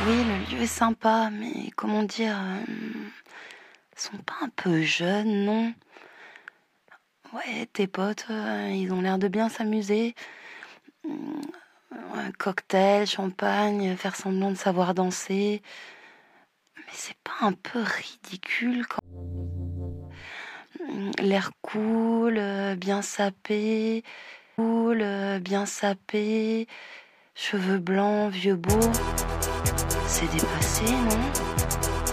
Oui, le lieu est sympa, mais comment dire, ils sont pas un peu jeunes, non? Ouais, tes potes, ils ont l'air de bien s'amuser. Hum, ouais, cocktail, champagne, faire semblant de savoir danser. Mais c'est pas un peu ridicule quand l'air cool, bien sapé, bien sapé, cheveux blancs, vieux beau. C'est dépassé, non?